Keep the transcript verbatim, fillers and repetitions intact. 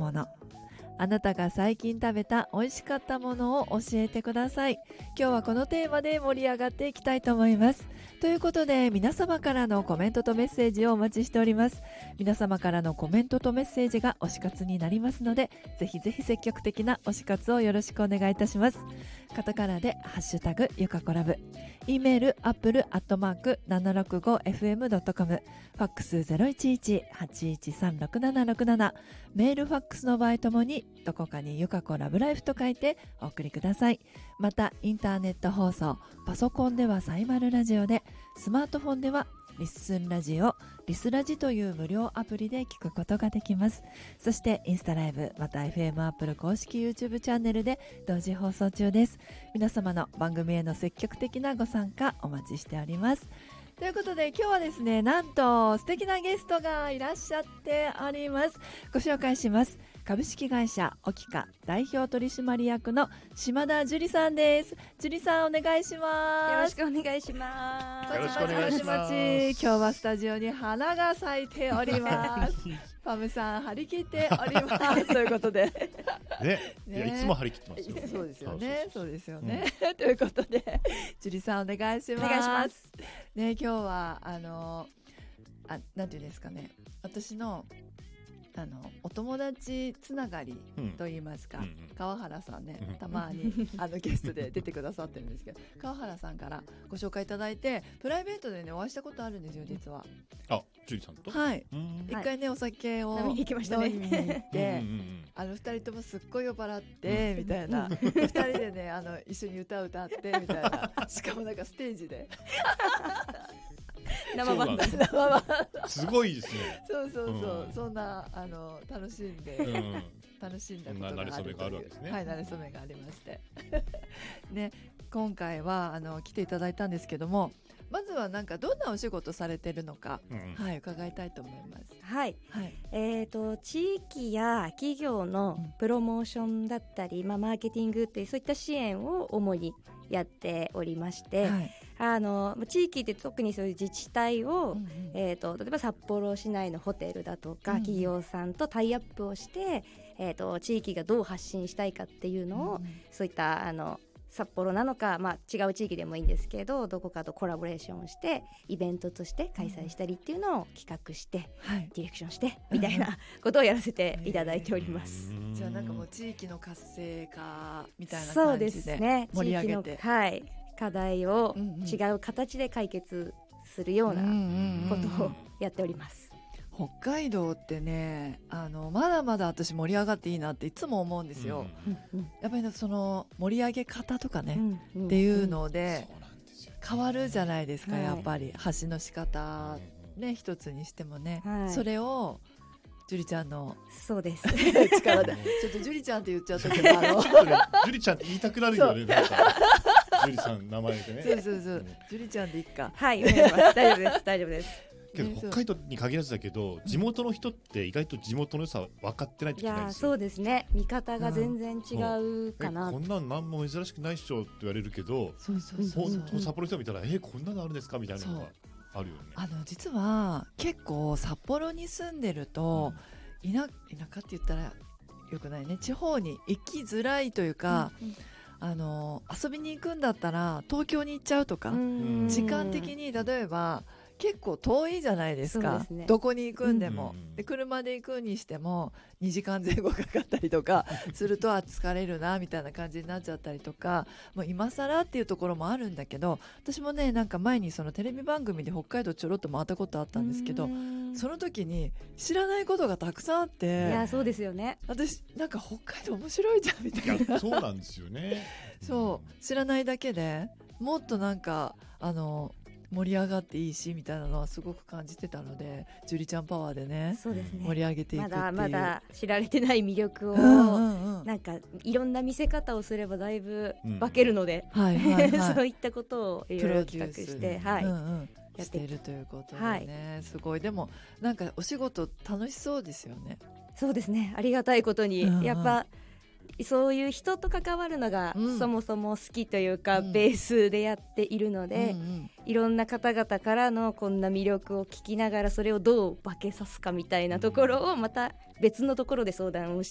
もの。あなたが最近食べた美味しかったものを教えてください。今日はこのテーマで盛り上がっていきたいと思います。ということで、皆様からのコメントとメッセージをお待ちしております。皆様からのコメントとメッセージが推し活になりますので、ぜひぜひ積極的な推し活をよろしくお願いいたします。カタカナでハッシュタグゆかこラブ、 E メールアップルアットマーク ななろくごエフエムドットコム、 ファックス ゼロいちいち はちいちさんろくななろくなな、メールファックスの場合ともにどこかにゆかこラブライフと書いてお送りください。またインターネット放送、パソコンではサイマルラジオで、スマートフォンではリッスンラジオ、リスラジという無料アプリで聞くことができます。そしてインスタライブ、また エフエム アップル公式 YouTube チャンネルで同時放送中です。皆様の番組への積極的なご参加お待ちしております。ということで、今日はですね、なんと素敵なゲストがいらっしゃっております。ご紹介します。株式会社オキカ代表取締役の島田樹里さんです。樹里さん、お願いします。 よろしくお願いします。 よろしくお願いします。 今日はスタジオに花が咲いておりますパムさん、張り切っておりますということでね、いや、いつも張り切ってますよ。 そうですよね、そうですよね、うん、ということで、樹里さん、お願いします。 お願いしますね、今日はあのあなんていうんですかね、私のあのお友達つながりといいますか、うんうん、川原さんね、 うん、 たまにあのゲストで出てくださってるんですけど川原さんからご紹介いただいて、プライベートでねお会いしたことあるんですよ、実は。 あ、樹里さんと、 はい、一回ね、お酒を飲みに行きましたね。 飲みに行ってあのふたりともすっごい酔っ払って、うん、みたいなふたりでね、あの一緒に歌歌ってみたいなしかもなんかステージで生バンド生バンドすごいですね。 そうそうそう、 うん、 そんなあの楽しんで、うん、楽しんだことがあるという、 馴れ初めがあるわけですね。 はい、馴れ初めがありましてね、今回はあの来ていただいたんですけども、まずはなんかどんなお仕事されてるのか、うん、はい、伺いたいと思います。 はい、はい、えーと地域や企業のプロモーションだったり、うん、まあ、マーケティングっていうそういった支援を主にやっておりまして、はい、あの地域で特にそういう自治体を、うんうん、えーと例えば札幌市内のホテルだとか、うん、企業さんとタイアップをして、えーと地域がどう発信したいかっていうのを、うんうん、そういったあの札幌なのか、まあ、違う地域でもいいんですけど、どこかとコラボレーションをしてイベントとして開催したりっていうのを企画して、うん、ディレクションしてみたいなことをやらせていただいております。 じゃあなんかもう地域の活性化みたいな感じで盛り上げて、 そうですね、地域の、はい、課題を違う形で解決するようなことをやっております。 北海道ってね、あのまだまだ私盛り上がっていいなっていつも思うんですよ、うんうん、やっぱりその盛り上げ方とかね、うんうん、っていうので変わるじゃないですか、はい、やっぱり橋の仕方、ね、一つにしてもね、はい、それを樹里ちゃんのそうです力でちょっと樹里ちゃんって言っちゃったけどあの樹里ちゃんって言いたくなるよね、なんか樹里さん名前でね、 そうそうそう、樹里ちゃんでいっか、 はい、お願いします大丈夫です大丈夫ですけど北海道に限らずだけど、地元の人って意外と地元の良さ分かってないといけないですよ。 いや、そうですね、見方が全然違うかな、 うん、こんなの何も珍しくないっしょって言われるけど、 そうそうそうそう、 札幌の人見たらえこんなのあるんですかみたいなのがあるよね。 あの実は結構札幌に住んでると、うん、田, 田舎って言ったらよくないね、地方に行きづらいというか、うんうん、あの遊びに行くんだったら東京に行っちゃうとか、時間的に例えば結構遠いじゃないですか、ですね、どこに行くんでも、うん、で車で行くにしてもにじかんぜん後かかったりとかするとあ疲れるなみたいな感じになっちゃったりとか、もう今更っていうところもあるんだけど、私もねなんか前にそのテレビ番組で北海道ちょろっと回ったことあったんですけど、その時に知らないことがたくさんあって、 いやそうですよね、 私なんか北海道面白いじゃんみたいな、いやそうなんですよねそう知らないだけでもっとなんかあの盛り上がっていいしみたいなのはすごく感じてたので、樹里ちゃんパワーで ね, そうですね盛り上げていくっていう、 まだまだ知られてない魅力を、うんうんうん、なんかいろんな見せ方をすればだいぶ化けるので、うんはいはいはい、そういったことをいろいろ企画して、はいうんうん、 やっているということでね、はい、すごい。でもなんかお仕事楽しそうですよね。 そうですね、ありがたいことに、うんうん、やっぱそういう人と関わるのがそもそも好きというか、うん、ベースでやっているので、うんうん、いろんな方々からのこんな魅力を聞きながらそれをどう化けさすかみたいなところをまた別のところで相談をし